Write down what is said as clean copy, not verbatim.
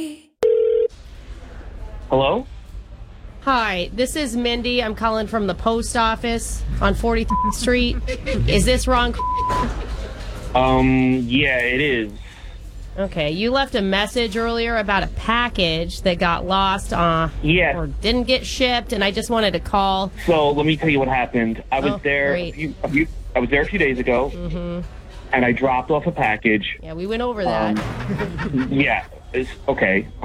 Hello? Hi, this is Mindy. I'm calling from the post office on 43rd Street. Is this wrong? Yeah, it is. Okay, you left a message earlier about a package that got lost Yeah. or didn't get shipped, and I just wanted to call. So let me tell you what happened. I was there great. I was there a few days ago, and I dropped off a package. Yeah, we went over that. Yeah, it's okay.